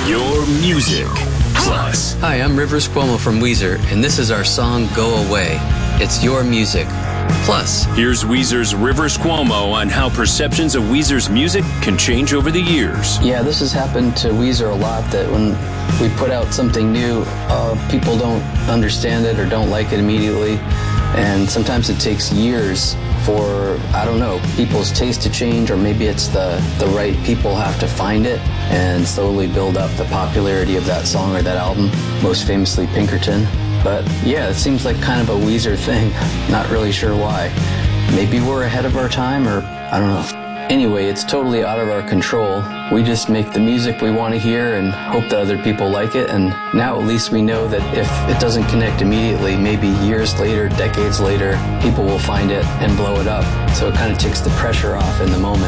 Your music plus. Hi, I'm Rivers Cuomo from Weezer, and this is our song Go Away. It's your music plus. Here's Weezer's Rivers Cuomo on how perceptions of Weezer's music can change over the years. Yeah, this has happened to Weezer a lot, that when we put out something new, people don't understand it or don't like it immediately. And sometimes it takes years for, I don't know, people's taste to change, or maybe it's the right people have to find it and slowly build up the popularity of that song or that album, most famously Pinkerton. But yeah, it seems like kind of a Weezer thing. Not really sure why. Maybe we're ahead of our time, or I don't know. Anyway, it's totally out of our control. We just make the music we want to hear and hope that other people like it. And now at least we know that if it doesn't connect immediately, maybe years later, decades later, people will find it and blow it up. So it kind of takes the pressure off in the moment.